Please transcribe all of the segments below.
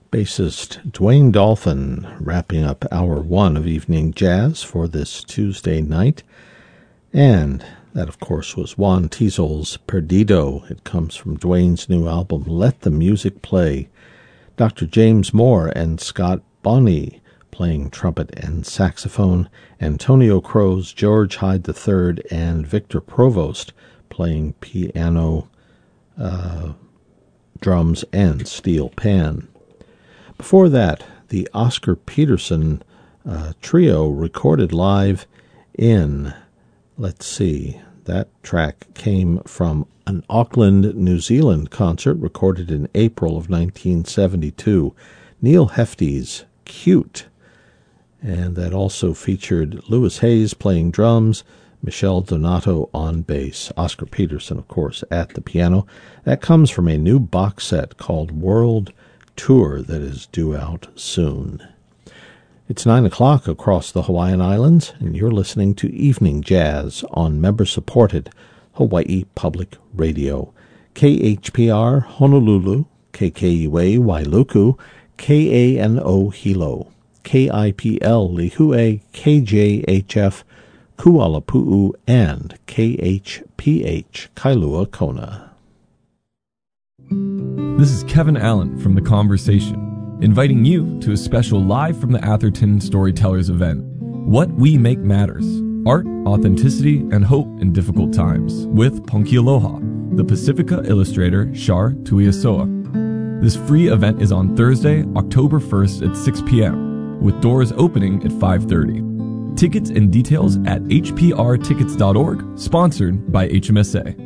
Bassist Dwayne Dolphin wrapping up Hour 1 of Evening Jazz for this Tuesday night. And that, of course, was Juan Tizol's Perdido. It comes from Dwayne's new album, Let the Music Play. Dr. James Moore and Scott Bonney playing trumpet and saxophone. Antonio Crow's George Hyde III and Victor Provost playing piano, drums, and steel pan. Before that, the Oscar Peterson trio recorded live in, that track came from an Auckland, New Zealand concert recorded in April of 1972, Neil Hefti's Cute. And that also featured Louis Hayes playing drums, Michelle Donato on bass, Oscar Peterson, of course, at the piano. That comes from a new box set called World Tour that is due out soon. It's 9 o'clock across the Hawaiian Islands, and you're listening to Evening Jazz on member-supported Hawaii Public Radio. KHPR Honolulu, KKUA Wailuku, KANO Hilo, KIPL Lihue, KJHF Kualapu'u, and KHPH Kailua Kona. This is Kevin Allen from The Conversation, inviting you to a special Live from the Atherton Storytellers event, What We Make Matters, Art, Authenticity, and Hope in Difficult Times, with Ponkialoha, the Pacifica illustrator Shar Tuiasoa. This free event is on Thursday, October 1st at 6 p.m., with doors opening at 5:30. Tickets and details at hprtickets.org, sponsored by HMSA.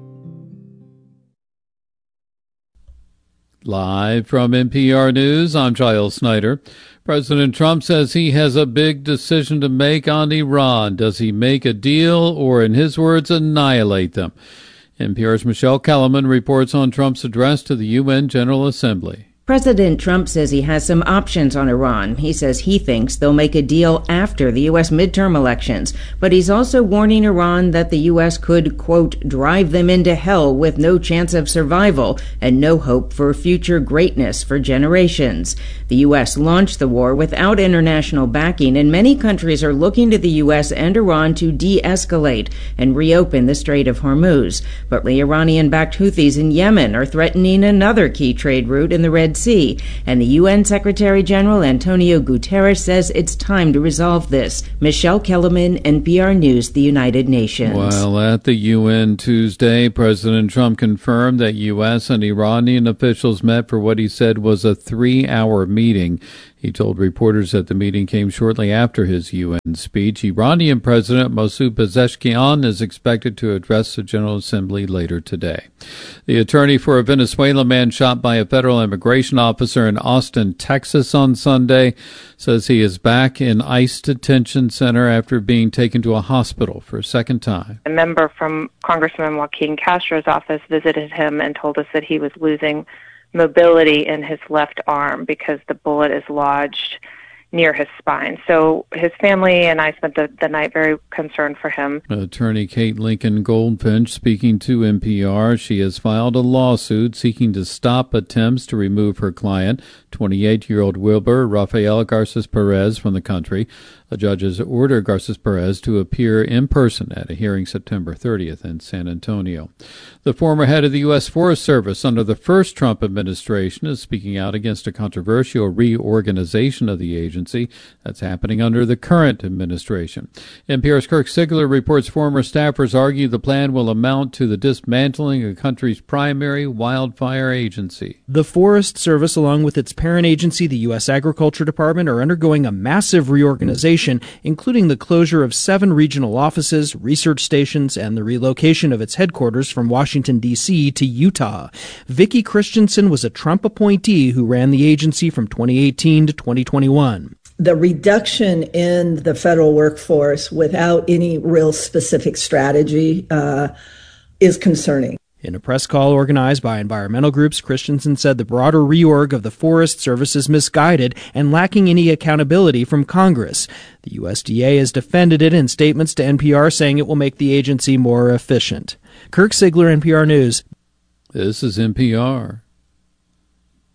Live from NPR News, I'm Giles Snyder. President Trump says he has a big decision to make on Iran. Does he make a deal or, in his words, annihilate them? NPR's Michelle Kellerman reports on Trump's address to the UN General Assembly. President Trump says he has some options on Iran. He says he thinks they'll make a deal after the U.S. midterm elections. But he's also warning Iran that the U.S. could, quote, drive them into hell with no chance of survival and no hope for future greatness for generations. The U.S. launched the war without international backing, and many countries are looking to the U.S. and Iran to de-escalate and reopen the Strait of Hormuz. But the Iranian-backed Houthis in Yemen are threatening another key trade route in the Red Sea, and the UN Secretary General Antonio Guterres says it's time to resolve this. Michelle Kellerman, NPR News, the United Nations. While at the UN Tuesday, President Trump confirmed that U.S. and Iranian officials met for what he said was a 3-hour meeting. He told reporters that the meeting came shortly after his UN speech. Iranian President Masoud Pezeshkian is expected to address the General Assembly later today. The attorney for a Venezuelan man shot by a federal immigration officer in Austin, Texas on Sunday says he is back in ICE detention center after being taken to a hospital for a second time. A member from Congressman Joaquin Castro's office visited him and told us that he was losing mobility in his left arm because the bullet is lodged near his spine. So his family and I spent the night very concerned for him. Attorney Kate Lincoln Goldfinch speaking to NPR. She has filed a lawsuit seeking to stop attempts to remove her client, 28-year-old Wilbur Rafael Garces Perez, from the country. A judge has ordered Garces Perez to appear in person at a hearing September 30th in San Antonio. The former head of the U.S. Forest Service under the first Trump administration is speaking out against a controversial reorganization of the agency that's happening under the current administration. NPR's Kirk Sigler reports former staffers argue the plan will amount to the dismantling of the country's primary wildfire agency. The Forest Service, along with its parent agency, the U.S. Agriculture Department, are undergoing a massive reorganization, including the closure of 7 regional offices, research stations, and the relocation of its headquarters from Washington, D.C. to Utah. Vicki Christensen was a Trump appointee who ran the agency from 2018 to 2021. The reduction in the federal workforce without any real specific strategy is concerning. In a press call organized by environmental groups, Christensen said the broader reorg of the Forest Service is misguided and lacking any accountability from Congress. The USDA has defended it in statements to NPR, saying it will make the agency more efficient. Kirk Sigler, NPR News. This is NPR.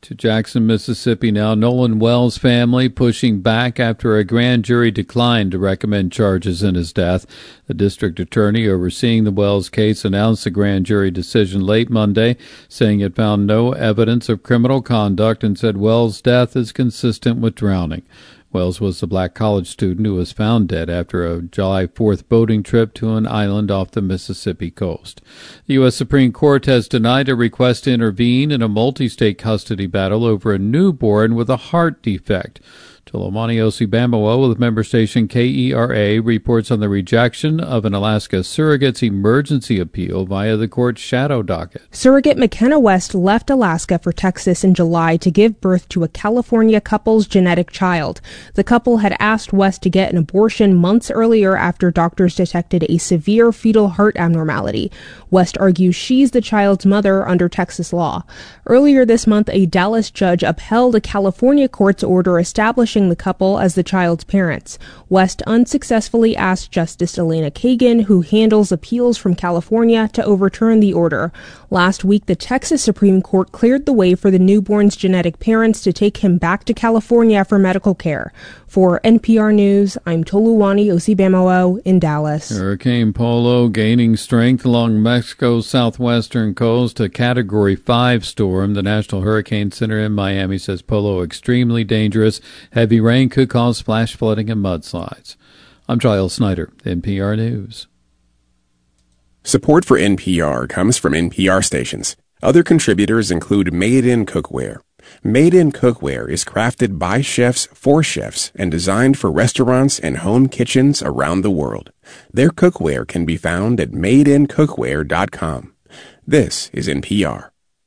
To Jackson, Mississippi now. Nolan Wells' family pushing back after a grand jury declined to recommend charges in his death. The district attorney overseeing the Wells case announced the grand jury decision late Monday, saying it found no evidence of criminal conduct and said Wells' death is consistent with drowning. Wells was a black college student who was found dead after a July 4th boating trip to an island off the Mississippi coast. The U.S. Supreme Court has denied a request to intervene in a multi-state custody battle over a newborn with a heart defect. Tolomani Osibamawo with member station KERA reports on the rejection of an Alaska surrogate's emergency appeal via the court's shadow docket. Surrogate McKenna West left Alaska for Texas in July to give birth to a California couple's genetic child. The couple had asked West to get an abortion months earlier after doctors detected a severe fetal heart abnormality. West argues she's the child's mother under Texas law. Earlier this month, a Dallas judge upheld a California court's order establishing the couple as the child's parents. West unsuccessfully asked Justice Elena Kagan, who handles appeals from California, to overturn the order. Last week, the Texas Supreme Court cleared the way for the newborn's genetic parents to take him back to California for medical care. For NPR News, I'm Toluwani Osibamawo in Dallas. Hurricane Polo gaining strength along Mexico's southwestern coast, a Category 5 storm. The National Hurricane Center in Miami says Polo extremely dangerous. Heavy rain could cause flash flooding and mudslides. I'm Giles Snyder, NPR News. Support for NPR comes from NPR stations. Other contributors include Made in Cookware. Made in Cookware is crafted by chefs for chefs and designed for restaurants and home kitchens around the world. Their cookware can be found at madeincookware.com. This is NPR.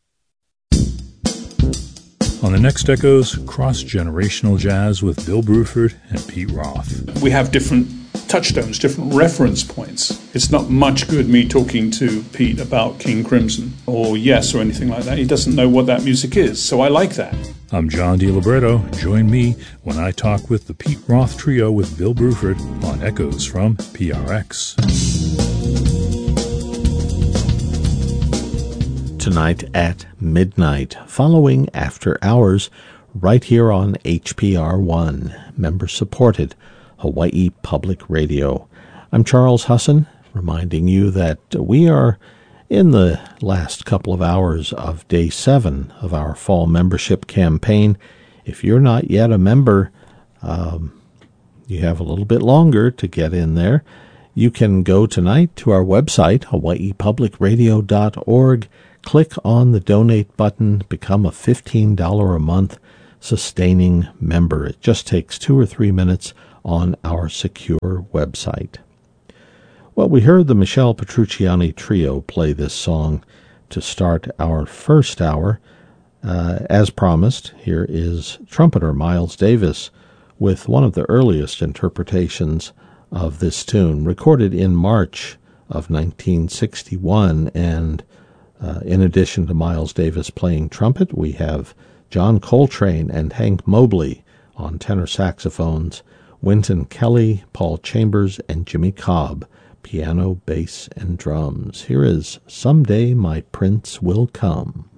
On the next Echoes, cross-generational jazz with Bill Bruford and Pete Roth. We have different touchstones, different reference points. It's not much good me talking to Pete about King Crimson or Yes or anything like that. He doesn't know what that music is, so I like that. I'm John DiLibretto. Join me when I talk with the Pete Roth Trio with Bill Bruford on Echoes from PRX. Tonight at midnight, following After Hours, right here on HPR One, member-supported Hawaii Public Radio. I'm Charles Husson, reminding you that we are in the last couple of hours of Day 7 of our fall membership campaign. If you're not yet a member, you have a little bit longer to get in there. You can go tonight to our website, hawaiipublicradio.org, click on the donate button, become a $15 a month sustaining member. It just takes 2 or 3 minutes on our secure website. Well, we heard the Michelle Petrucciani Trio play this song to start our first hour. As promised, here is trumpeter Miles Davis with one of the earliest interpretations of this tune, recorded in March of 1961, and in addition to Miles Davis playing trumpet, we have John Coltrane and Hank Mobley on tenor saxophones, Wynton Kelly, Paul Chambers, and Jimmy Cobb, piano, bass, and drums. Here is Someday My Prince Will Come.